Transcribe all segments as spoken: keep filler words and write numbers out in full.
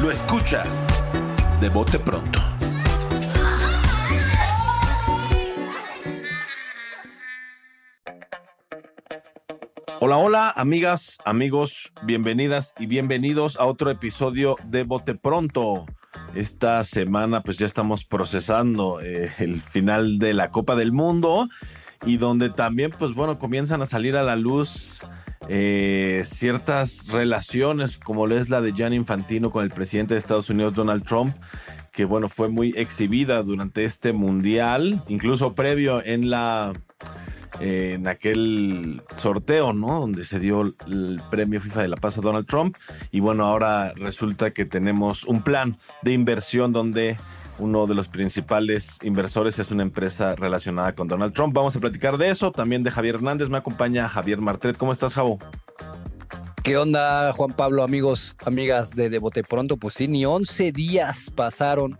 Lo escuchas de bote pronto. Hola, hola, amigas, amigos, bienvenidas y bienvenidos a otro episodio de Bote Pronto. Esta semana pues ya estamos procesando eh, el final de la Copa del Mundo y donde también pues bueno comienzan a salir a la luz eh, ciertas relaciones como es la de Gianni Infantino con el presidente de Estados Unidos Donald Trump, que bueno fue muy exhibida durante este mundial, incluso previo en la... Eh, en aquel sorteo, ¿no? Donde se dio el premio FIFA de la Paz a Donald Trump. Y bueno, ahora resulta que tenemos un plan de inversión donde uno de los principales inversores es una empresa relacionada con Donald Trump. Vamos a platicar de eso, también de Javier Hernández. Me acompaña Javier Martret. ¿Cómo estás, Javo? ¿Qué onda, Juan Pablo, amigos, amigas de, de Bote Pronto? Pues sí, ni once días pasaron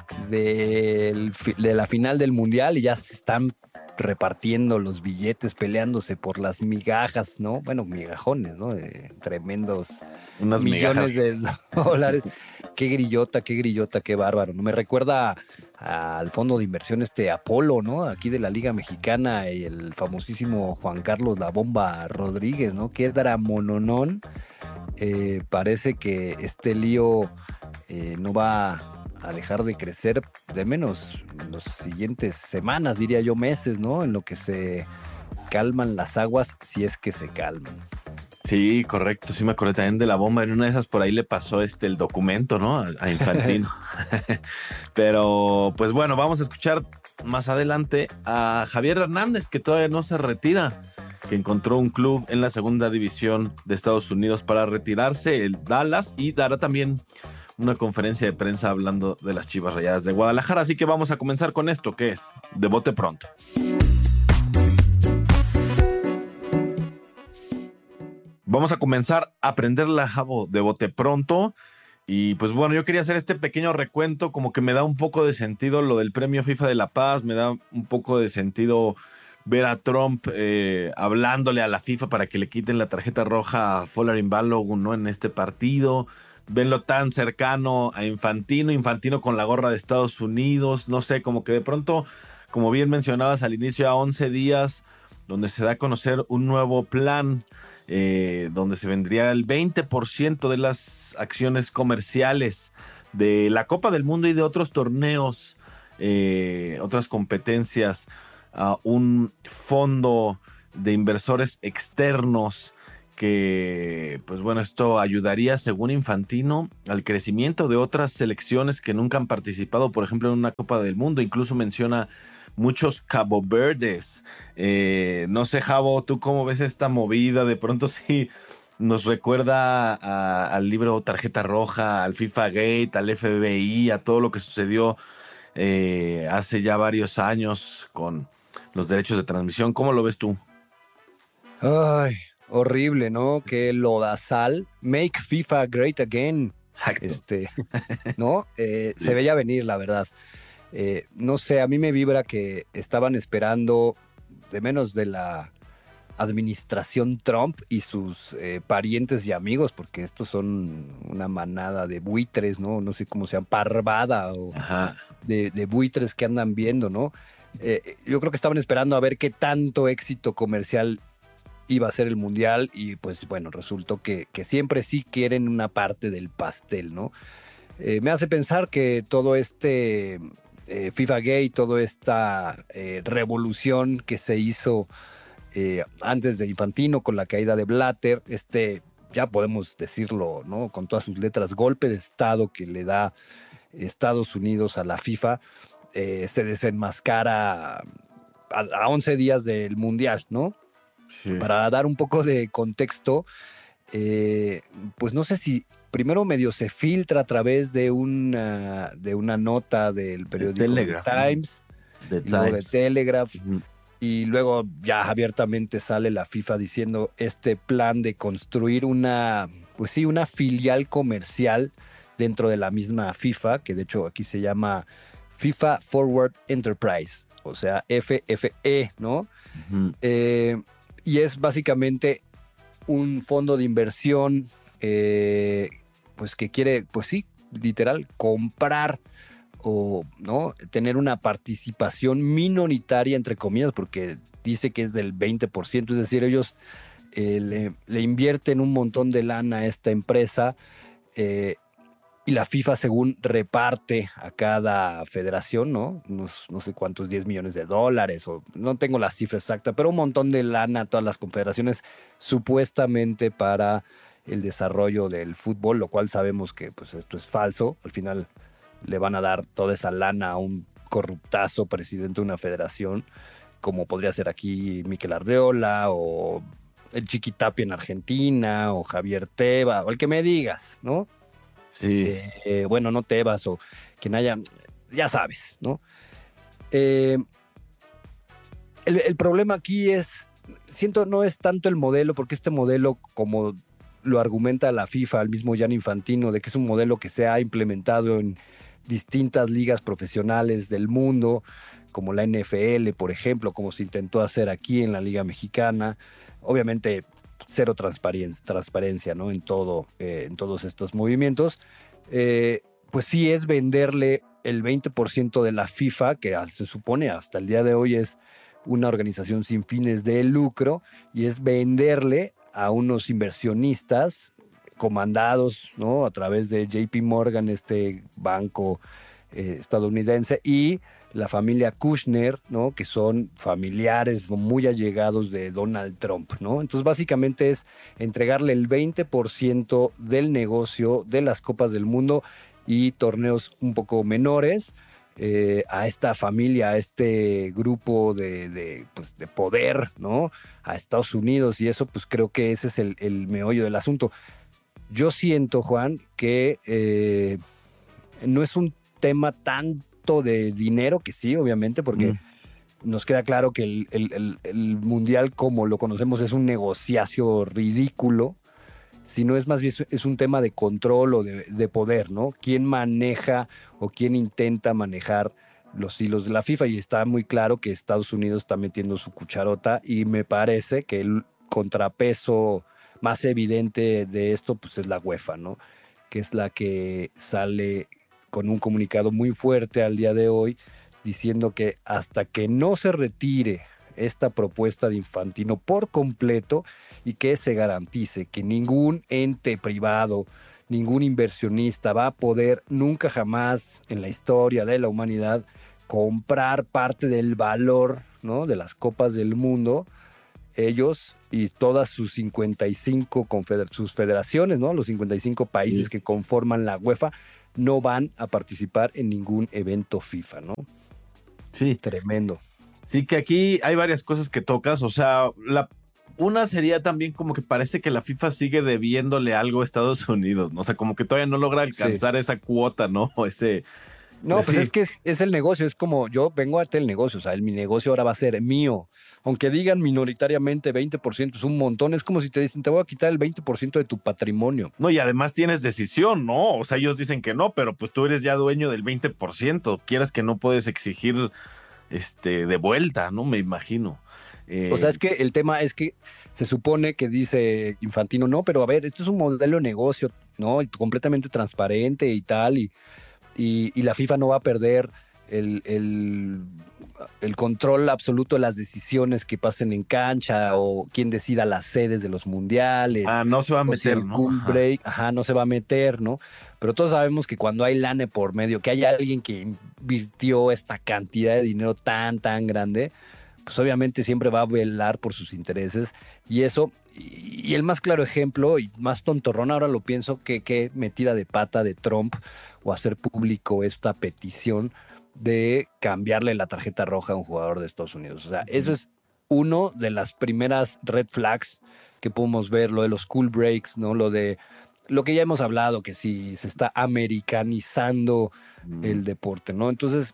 de, de la final del Mundial y ya se están repartiendo los billetes, peleándose por las migajas, ¿no? Bueno, migajones, ¿no? Eh, tremendos Unas millones migajas de dólares. Qué grillota, qué grillota, qué bárbaro. ¿No? Me recuerda al fondo de inversión este Apolo, ¿no? Aquí de la Liga Mexicana y el famosísimo Juan Carlos La Bomba Rodríguez, ¿no? Qué dramononón. Eh, parece que este lío eh, no va a dejar de crecer, de menos en las siguientes semanas, diría yo meses, ¿no? En lo que se calman las aguas, si es que se calman. Sí, correcto, sí me acordé también de La Bomba. En una de esas por ahí le pasó este el documento, ¿no? A, a Infantino. Pero, pues bueno, vamos a escuchar más adelante a Javier Hernández, que todavía no se retira, que encontró un club en la segunda división de Estados Unidos para retirarse, el Dallas, y dará también una conferencia de prensa hablando de las Chivas Rayadas de Guadalajara. Así que vamos a comenzar con esto, que es de bote pronto. Vamos a comenzar a aprender la Javo de bote pronto. Y pues bueno, yo quería hacer este pequeño recuento, como que me da un poco de sentido lo del premio FIFA de la Paz, me da un poco de sentido ver a Trump eh, hablándole a la FIFA para que le quiten la tarjeta roja a Folarin Balogun, ¿no? En este partido. Verlo tan cercano a Infantino, Infantino con la gorra de Estados Unidos, no sé, como que de pronto, como bien mencionabas al inicio, a once días, donde se da a conocer un nuevo plan, eh, donde se vendría el veinte por ciento de las acciones comerciales de la Copa del Mundo y de otros torneos, eh, otras competencias, a un fondo de inversores externos, que pues bueno, esto ayudaría, según Infantino, al crecimiento de otras selecciones que nunca han participado, por ejemplo, en una Copa del Mundo. Incluso menciona muchos Cabo Verdes. Eh, no sé, Javo, ¿tú cómo ves esta movida? De pronto sí nos recuerda a, al libro Tarjeta Roja, al FIFA Gate, al F B I, a todo lo que sucedió eh, hace ya varios años con los derechos de transmisión. ¿Cómo lo ves tú? Ay, horrible, ¿no? Que lodazal. Make FIFA great again. Exacto. Este, ¿no? Eh, Sí. Se veía venir, la verdad. Eh, no sé, a mí me vibra que estaban esperando, de menos de la administración Trump y sus eh, parientes y amigos, porque estos son una manada de buitres, ¿no? No sé cómo sean, parvada o Ajá. de, de buitres que andan viendo, ¿no? Eh, yo creo que estaban esperando a ver qué tanto éxito comercial iba a ser el Mundial y pues bueno, resultó que, que siempre sí quieren una parte del pastel, ¿no? Eh, me hace pensar que todo este eh, FIFA Gate, toda esta eh, revolución que se hizo eh, antes de Infantino con la caída de Blatter, este, ya podemos decirlo, ¿no? Con todas sus letras, golpe de estado que le da Estados Unidos a la FIFA, eh, se desenmascara a, a once días del Mundial, ¿no? Sí. Para dar un poco de contexto, eh, pues no sé si primero medio se filtra a través de una, de una nota del periódico The Times, The y luego de Times. Telegraph, Uh-huh. y luego ya abiertamente sale la FIFA diciendo este plan de construir una, pues sí, una filial comercial dentro de la misma FIFA, que de hecho aquí se llama FIFA Forward Enterprise, o sea, F F E, ¿no? Uh-huh. Eh, y es básicamente un fondo de inversión, eh, pues que quiere, pues sí, literal comprar o no tener una participación minoritaria, entre comillas, porque dice que es del veinte por ciento, es decir, ellos eh, le, le invierten un montón de lana a esta empresa eh, y la FIFA según reparte a cada federación, ¿no? Unos, no sé cuántos, diez millones de dólares, o no tengo la cifra exacta, pero un montón de lana a todas las confederaciones supuestamente para el desarrollo del fútbol, lo cual sabemos que pues esto es falso. Al final le van a dar toda esa lana a un corruptazo presidente de una federación, como podría ser aquí Mikel Arreola o el Chiqui Tapia en Argentina o Javier Tebas o el que me digas, ¿no? Sí. Eh, bueno, no Tebas o quien haya, ya sabes, ¿no? Eh, el, el problema aquí es, siento, no es tanto el modelo, porque este modelo, como lo argumenta la FIFA, el mismo Gianni Infantino, de que es un modelo que se ha implementado en distintas ligas profesionales del mundo, como la N F L, por ejemplo, como se intentó hacer aquí en la Liga Mexicana. Obviamente, cero transparencia, transparencia, ¿no? En todo, eh, en todos estos movimientos. Eh, pues sí es venderle el veinte por ciento de la FIFA, que se supone hasta el día de hoy es una organización sin fines de lucro, y es venderle a unos inversionistas comandados, ¿no? A través de J P Morgan, este banco eh, estadounidense, y la familia Kushner, ¿no? Que son familiares muy allegados de Donald Trump, ¿no? Entonces, básicamente es entregarle el veinte por ciento del negocio de las Copas del Mundo y torneos un poco menores eh, a esta familia, a este grupo de, de, pues, de poder, ¿no? A Estados Unidos, y eso, pues creo que ese es el, el meollo del asunto. Yo siento, Juan, que eh, no es un tema tan de dinero, que sí, obviamente, porque mm. nos queda claro que el, el, el, el mundial como lo conocemos es un negociacio ridículo, sino es más bien es un tema de control o de, de poder, ¿no? ¿Quién maneja o quién intenta manejar los hilos de la FIFA? Y está muy claro que Estados Unidos está metiendo su cucharota, y me parece que el contrapeso más evidente de esto pues es la UEFA, ¿no? Que es la que sale con un comunicado muy fuerte al día de hoy, diciendo que hasta que no se retire esta propuesta de Infantino por completo y que se garantice que ningún ente privado, ningún inversionista va a poder nunca jamás en la historia de la humanidad comprar parte del valor, ¿no? De las copas del mundo, ellos y todas sus cincuenta y cinco confeder- sus federaciones, ¿no? Los cincuenta y cinco países sí. que conforman la UEFA, no van a participar en ningún evento FIFA, ¿no? Sí. Tremendo. Sí, que aquí hay varias cosas que tocas, o sea, la, una sería también como que parece que la FIFA sigue debiéndole algo a Estados Unidos, ¿no? O sea, como que todavía no logra alcanzar sí. esa cuota, ¿no? Ese... No, pues, pues sí. es que es, es el negocio, es como yo vengo a hacer el negocio, o sea, el, mi negocio ahora va a ser mío. Aunque digan minoritariamente veinte por ciento es un montón, es como si te dicen, te voy a quitar el veinte por ciento de tu patrimonio. No, y además tienes decisión, ¿no? O sea, ellos dicen que no, pero pues tú eres ya dueño del veinte por ciento, quieras que no puedes exigir este, de vuelta, ¿no? Me imagino. Eh... O sea, es que el tema es que se supone que dice Infantino, no, pero a ver, esto es un modelo de negocio, ¿no? Y completamente transparente y tal, y, y, y la FIFA no va a perder el... el el control absoluto de las decisiones que pasen en cancha, o quién decida las sedes de los mundiales. Ah, no se va a meter, si el ¿no? Cool Ajá. break, ajá, no se va a meter, ¿no? Pero todos sabemos que cuando hay lana por medio, que hay alguien que invirtió esta cantidad de dinero tan, tan grande, pues obviamente siempre va a velar por sus intereses. Y eso, y el más claro ejemplo, y más tontorrón, ahora lo pienso, que, que metida de pata de Trump o hacer público esta petición de cambiarle la tarjeta roja a un jugador de Estados Unidos. O sea, uh-huh. eso es uno de las primeras red flags que podemos ver, lo de los cool breaks, ¿no? Lo de lo que ya hemos hablado, que si se está americanizando uh-huh. el deporte, ¿no? Entonces,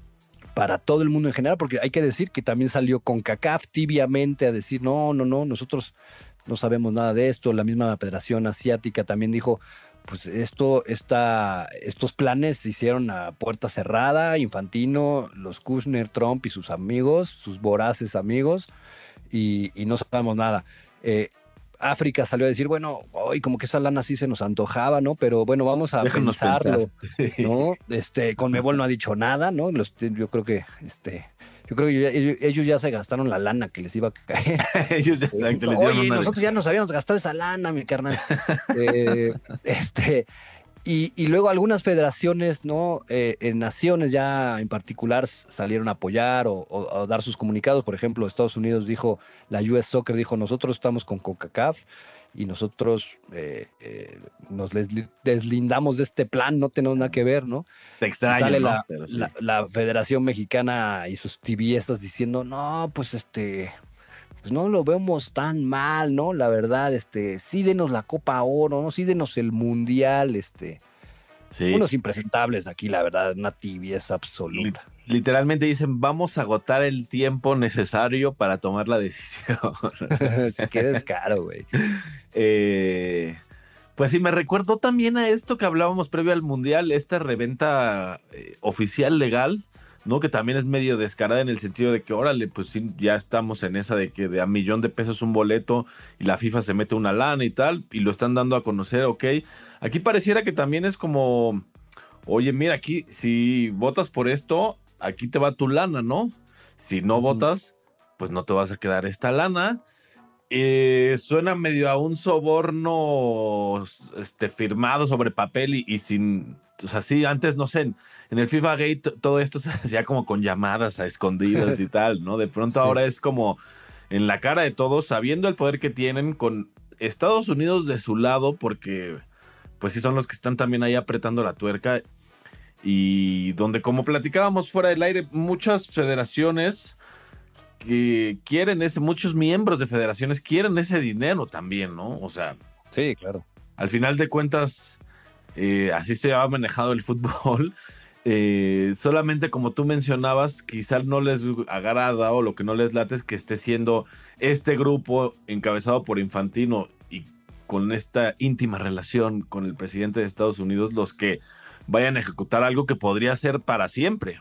para todo el mundo en general, porque hay que decir que también salió CONCACAF tibiamente a decir, no, no, no, nosotros no sabemos nada de esto. La misma Federación Asiática también dijo, pues esto, esta, estos planes se hicieron a puerta cerrada, Infantino, los Kushner, Trump y sus amigos, sus voraces amigos, y, y no sabemos nada. Eh, África salió a decir, bueno, hoy como que esa lana sí se nos antojaba, ¿no? Pero bueno, vamos a Déjanos pensarlo, pensar. ¿no? Este, Conmebol no ha dicho nada, ¿no? Los- yo creo que, este, yo creo que ya- ellos, ellos ya se gastaron la lana que les iba a caer. Ellos ya, Eh, exacto, no, les dieron oye, una nosotros ya lección. nos habíamos gastado esa lana, mi carnal. Eh, este, y, y luego algunas federaciones, ¿no? Eh, en naciones ya en particular s- salieron a apoyar o, o- o dar sus comunicados. Por ejemplo, Estados Unidos dijo, la U S Soccer dijo, nosotros estamos con CONCACAF y nosotros eh, eh, nos desli- deslindamos de este plan, no tenemos nada que ver, ¿no? Te Y extraño, sale ¿no? la, Pero sí. la, la Federación Mexicana y sus tibiezas diciendo, no, pues este, pues no lo vemos tan mal, ¿no? La verdad, este, sí denos la Copa Oro, ¿no? Sí denos el Mundial, este. Sí. Unos impresentables aquí, la verdad, una tibieza Li- absoluta. Literalmente dicen, vamos a agotar el tiempo necesario para tomar la decisión. O sea, Sí, qué descaro, güey. eh, pues sí, me recuerdo también a esto que hablábamos previo al Mundial, esta reventa eh, oficial legal, ¿no? Que también es medio descarada en el sentido de que, órale, pues sí, ya estamos en esa de que de a millón de pesos un boleto y la FIFA se mete una lana y tal, y lo están dando a conocer, ok. Aquí pareciera que también es como, oye, mira, aquí, si votas por esto, aquí te va tu lana, ¿no? Si no Ujú. votas, pues no te vas a quedar esta lana. Eh, suena medio a un soborno este, firmado sobre papel y, y sin. O sea, sí, antes, no sé, en, en el FIFA Gate t- todo esto se hacía como con llamadas a escondidas y tal, ¿no? De pronto Sí. ahora es como en la cara de todos, sabiendo el poder que tienen, con Estados Unidos de su lado, porque pues sí son los que están también ahí apretando la tuerca y donde, como platicábamos fuera del aire, muchas federaciones que quieren ese, muchos miembros de federaciones quieren ese dinero también, ¿no? O sea, Sí, claro. al final de cuentas, eh, así se ha manejado el fútbol. Eh, solamente como tú mencionabas, quizás no les agrada o lo que no les late es que esté siendo este grupo encabezado por Infantino y con esta íntima relación con el presidente de Estados Unidos los que vayan a ejecutar algo que podría ser para siempre.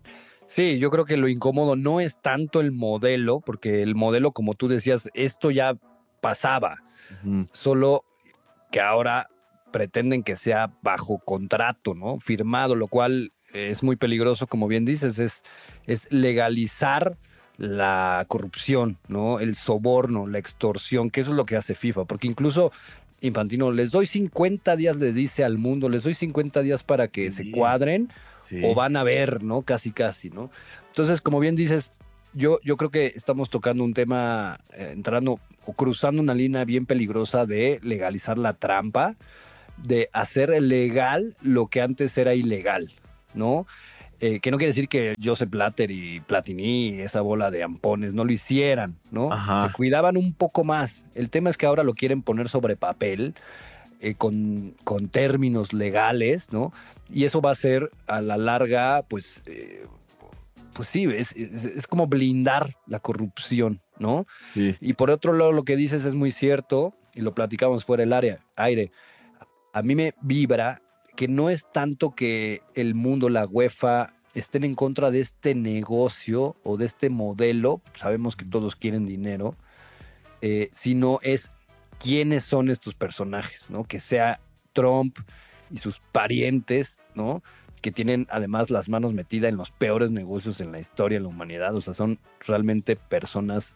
Sí, yo creo que lo incómodo no es tanto el modelo, porque el modelo, como tú decías, esto ya pasaba, Ujú. solo que ahora pretenden que sea bajo contrato, ¿no? Firmado, lo cual es muy peligroso, como bien dices, es, es legalizar la corrupción, ¿no? El soborno, la extorsión, que eso es lo que hace FIFA, porque incluso Infantino, les doy cincuenta días, le dice al mundo, les doy cincuenta días para que se Sí, cuadren o sí. van a ver, ¿no? Casi, casi, ¿no? Entonces, como bien dices, yo, yo creo que estamos tocando un tema, eh, entrando o cruzando una línea bien peligrosa de legalizar la trampa, de hacer legal lo que antes era ilegal, ¿no? Eh, que no quiere decir que Joseph Blatter y Platini y esa bola de ampones no lo hicieran, ¿no? Se Ajá. cuidaban un poco más. El tema es que ahora lo quieren poner sobre papel, eh, con, con términos legales, ¿no? Y eso va a ser a la larga, pues, eh, pues sí, es, es, es como blindar la corrupción, ¿no? Sí. Y por otro lado, lo que dices es muy cierto, y lo platicamos fuera del área, aire. A mí me vibra que no es tanto que el mundo, la UEFA, estén en contra de este negocio o de este modelo, sabemos que todos quieren dinero, eh, sino es quiénes son estos personajes, ¿no? Que sea Trump y sus parientes, ¿no? Que tienen además las manos metidas en los peores negocios en la historia de la humanidad, o sea, son realmente personas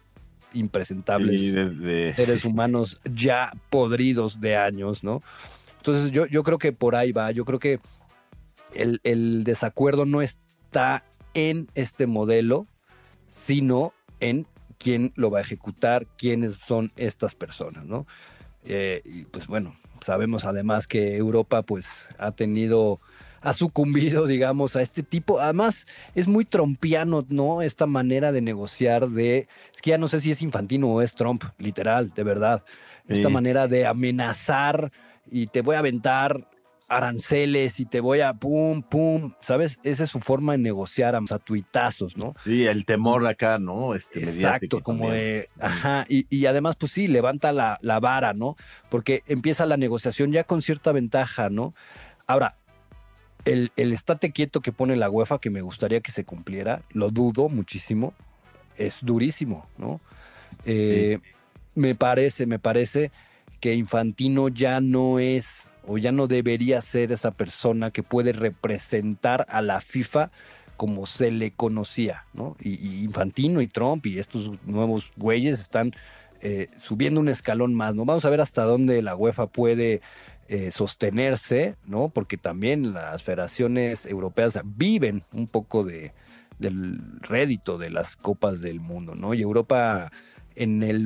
Sí, impresentables, de, de- seres humanos ya podridos de años, ¿no? Entonces yo, yo creo que por ahí va, yo creo que el, el desacuerdo no está en este modelo, sino en quién lo va a ejecutar, quiénes son estas personas, ¿no? Eh, y pues bueno, sabemos además que Europa pues ha tenido, ha sucumbido, digamos, a este tipo. Además, es muy trompiano, ¿no? Esta manera de negociar de, es que ya no sé si es Infantino o es Trump, literal, de verdad. Esta sí, manera de amenazar y te voy a aventar aranceles y te voy a pum, pum, ¿sabes? Esa es su forma de negociar a tuitazos, ¿no? sí, el temor acá, ¿no? Este Exacto, mediático como también. de, Ujú. ajá, y, y además, pues sí, levanta la, la vara, ¿no? Porque empieza la negociación ya con cierta ventaja, ¿no? Ahora, el, el estate quieto que pone la UEFA, que me gustaría que se cumpliera, lo dudo muchísimo, es durísimo, ¿no? Sí, Eh, Me parece, me parece que Infantino ya no es o ya no debería ser esa persona que puede representar a la FIFA como se le conocía, ¿no? Y, y Infantino y Trump y estos nuevos güeyes están eh, subiendo un escalón más, ¿no? Vamos a ver hasta dónde la UEFA puede eh, sostenerse, ¿no? Porque también las federaciones europeas viven un poco de, del rédito de las copas del mundo, ¿no? Y Europa en el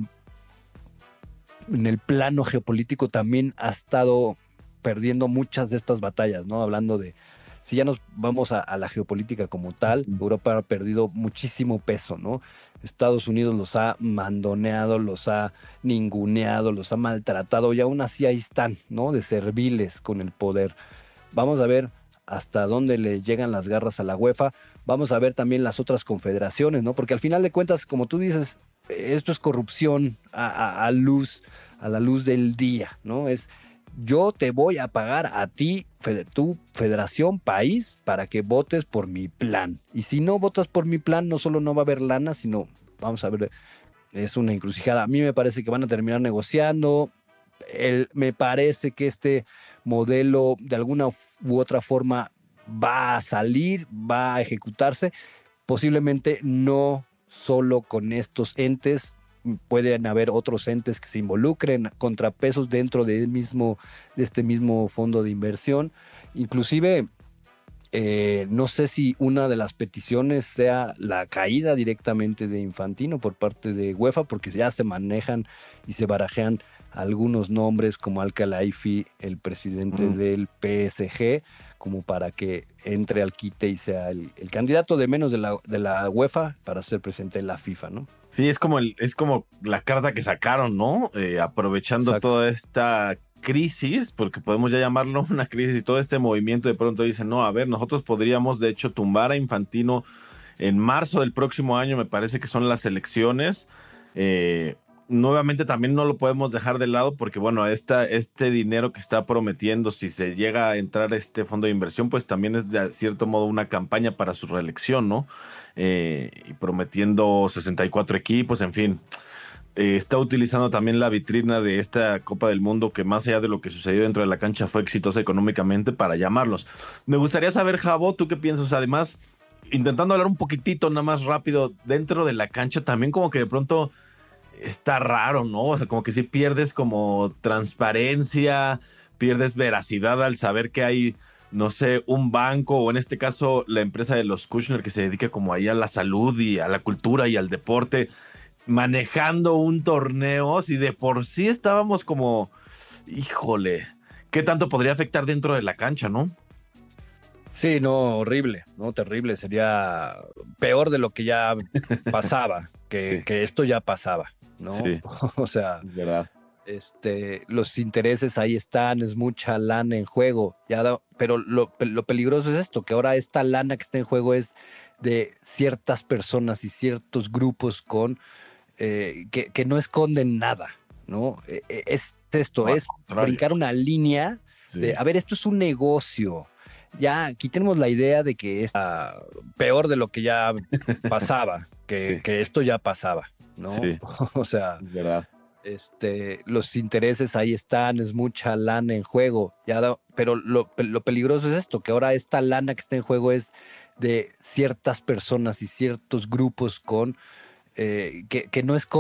en el plano geopolítico también ha estado perdiendo muchas de estas batallas, ¿no? Hablando de, si ya nos vamos a, a la geopolítica como tal, Europa ha perdido muchísimo peso, ¿no? Estados Unidos los ha mandoneado, los ha ninguneado, los ha maltratado y aún así ahí están, ¿no? De serviles con el poder. Vamos a ver hasta dónde le llegan las garras a la UEFA. Vamos a ver también las otras confederaciones, ¿no? Porque al final de cuentas, como tú dices, esto es corrupción a, a, a luz, a la luz del día, ¿no? Es yo te voy a pagar a ti, fede, tu federación, país, para que votes por mi plan. Y si no votas por mi plan, no solo no va a haber lana, sino, vamos a ver, es una encrucijada. A mí me parece que van a terminar negociando. El, me parece que este modelo, de alguna u otra forma, va a salir, va a ejecutarse. Posiblemente no solo con estos entes, pueden haber otros entes que se involucren, contrapesos dentro de, mismo, de este mismo fondo de inversión. Inclusive, eh, no sé si una de las peticiones sea la caída directamente de Infantino por parte de UEFA, porque ya se manejan y se barajean algunos nombres como Al-Khelaifi, el presidente mm. del P S G, como para que entre al quite y sea el, el candidato de menos de la, de la UEFA para ser presidente de la FIFA, ¿no? Sí, es como, el, es como la carta que sacaron, ¿no? Eh, aprovechando Exacto. toda esta crisis, porque podemos ya llamarlo una crisis, y todo este movimiento de pronto dicen, no, a ver, nosotros podríamos de hecho tumbar a Infantino en marzo del próximo año, me parece que son las elecciones. Eh, nuevamente también no lo podemos dejar de lado porque, bueno, esta, este dinero que está prometiendo, si se llega a entrar este fondo de inversión, pues también es de cierto modo una campaña para su reelección, ¿no? Eh, y prometiendo sesenta y cuatro equipos, en fin. Eh, está utilizando también la vitrina de esta Copa del Mundo, que más allá de lo que sucedió dentro de la cancha fue exitosa económicamente, para llamarlos. Me gustaría saber, Javo, ¿tú qué piensas? Además, intentando hablar un poquitito, nada más rápido, dentro de la cancha también como que de pronto está raro, ¿no? O sea, como que sí pierdes como transparencia, pierdes veracidad al saber que hay, no sé, un banco o en este caso la empresa de los Kushner que se dedica como ahí a la salud y a la cultura y al deporte, manejando un torneo. Si de por sí estábamos como, híjole, ¿qué tanto podría afectar dentro de la cancha, no? Sí, no, horrible, no, terrible. Sería peor de lo que ya pasaba, que, sí. que esto ya pasaba, ¿no? Sí. O sea, es verdad. Este, los intereses ahí están, es mucha lana en juego, ya da, pero lo, lo peligroso es esto, que ahora esta lana que está en juego es de ciertas personas y ciertos grupos con eh, que, que no esconden nada, ¿no? Es esto, no, es brincar una línea sí. de, a ver, esto es un negocio. Ya quitemos la idea de que es uh, peor de lo que ya pasaba, que, sí. que esto ya pasaba, ¿no? Sí. O sea, es verdad. Este, los intereses ahí están, es mucha lana en juego, ya da, pero lo, lo peligroso es esto, que ahora esta lana que está en juego es de ciertas personas y ciertos grupos con eh, que, que no esconden